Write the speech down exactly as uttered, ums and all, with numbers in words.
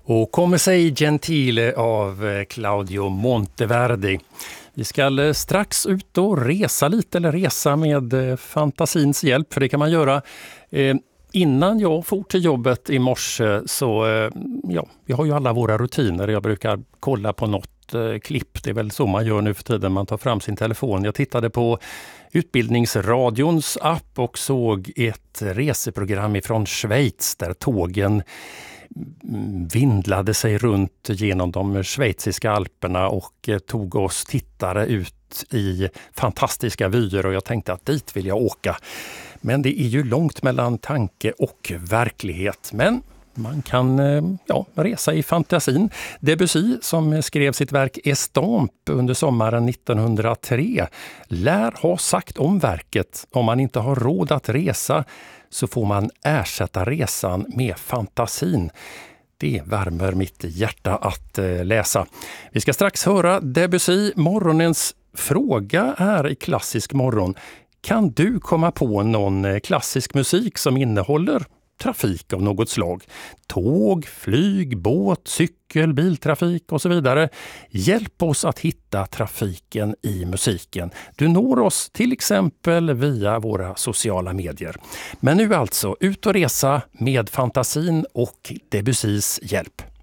Och Come sei gentile av Claudio Monteverdi. Vi ska strax ut och resa lite, eller resa med fantasins hjälp, för det kan man göra. Eh, innan jag for till jobbet i morse så, eh, ja, vi har ju alla våra rutiner. Jag brukar kolla på något eh, klipp, det är väl så man gör nu för tiden, man tar fram sin telefon. Jag tittade på Utbildningsradions app och såg ett reseprogram ifrån Schweiz där tågen vindlade sig runt genom de schweiziska alperna och tog oss tittare ut i fantastiska vyer, och jag tänkte att dit vill jag åka. Men det är ju långt mellan tanke och verklighet. Men man kan ja, resa i fantasin. Debussy, som skrev sitt verk Estampe under sommaren nittonhundratre, lär ha sagt om verket: om man inte har råd att resa så får man ersätta resan med fantasin. Det värmer mitt hjärta att läsa. Vi ska strax höra Debussy. Morgonens fråga är i Klassisk morgon: kan du komma på någon klassisk musik som innehåller trafik av något slag? Tåg, flyg, båt, cykel, biltrafik och så vidare. Hjälp oss att hitta trafiken i musiken. Du når oss till exempel via våra sociala medier. Men nu alltså ut och resa med fantasin och Debussys hjälp.